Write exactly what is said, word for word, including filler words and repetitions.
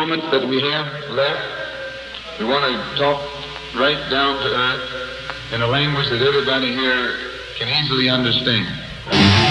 moments that we have left, we want to talk right down to earth in a language that everybody here can easily understand.